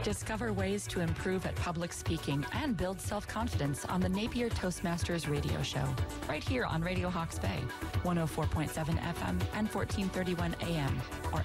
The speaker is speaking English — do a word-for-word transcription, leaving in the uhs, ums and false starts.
Discover ways to improve at public speaking and build self-confidence on the Napier Toastmasters radio show, right here on Radio Hawke's Bay, one oh four point seven F M and fourteen thirty-one A M, or